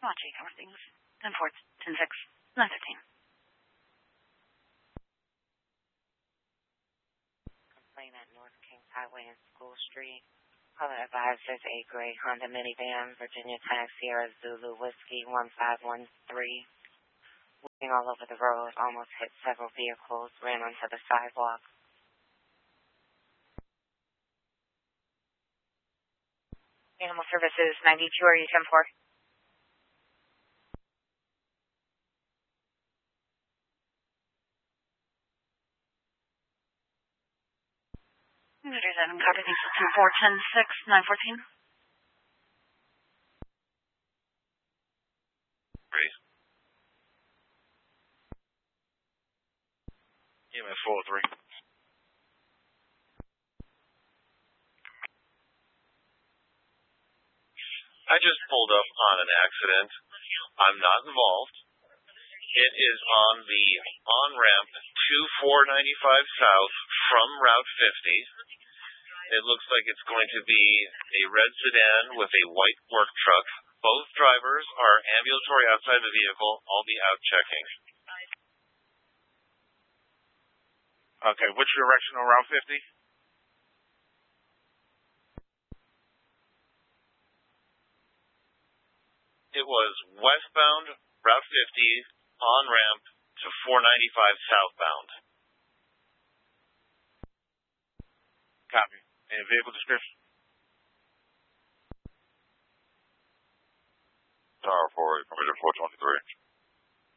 Watch 8 hour things. 10 ports. 10-6. 9-13. Complaint at North Kings Highway and School Street. Caller advises a gray Honda minivan, Virginia Tag Sierra Zulu Whiskey 1513. Weaving all over the road, almost hit several vehicles, ran onto the sidewalk. Animal Services 92, are you 10-4? Computer 7, copy, thanks for 10-4, 10-6, 9-14. Raise. EMS 403. I just pulled up on an accident. I'm not involved. It is on the on-ramp to 495 South from Route 50. It looks like it's going to be a red sedan with a white work truck. Both drivers are ambulatory outside the vehicle. I'll be out checking. Okay, which direction on Route 50? It was westbound Route 50 on-ramp to 495 southbound. Copy. And vehicle description? Tower 48, permitted 423.